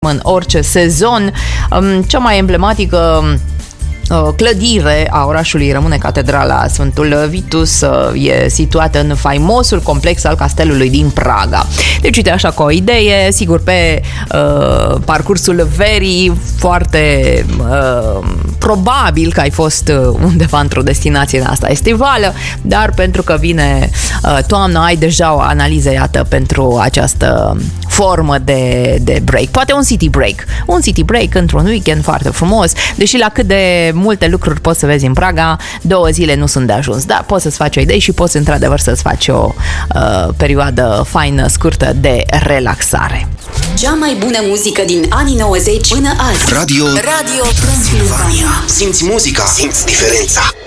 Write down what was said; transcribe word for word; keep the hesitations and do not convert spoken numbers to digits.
în orice sezon. Cea mai emblematică clădire a orașului rămâne Catedrala Sfântul Vitus, e situată în faimosul complex al castelului din Praga. Deci uite așa cu o idee, sigur pe uh, parcursul verii foarte uh, probabil că ai fost undeva într-o destinație în asta estivală, dar pentru că vine uh, toamna, ai deja o analiză, iată, pentru această formă de, de break. Poate un city break. Un city break într-un weekend foarte frumos, deși la cât de multe lucruri poți să vezi în Praga, două zile nu sunt de ajuns, dar poți să-ți faci o idee și poți într-adevăr să-ți faci o uh, perioadă faină, scurtă de relaxare. Cea mai bună muzică din anii nouăzeci până azi. Radio, Radio Transilvania. Simți muzica, simți diferența.